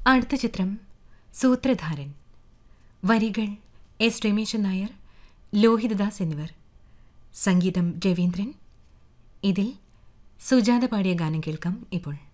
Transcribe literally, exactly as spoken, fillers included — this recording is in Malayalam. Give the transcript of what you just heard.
അടുത്ത ചിത്രം സൂത്രധാരൻ. വരികൾ എസ് രമേശൻ നായർ, ലോഹിതദാസ് എന്നിവർ. സംഗീതം രവീന്ദ്രൻ. ഇതിൽ സുജാത പാടിയ ഗാനം കേൾക്കാം ഇപ്പോൾ.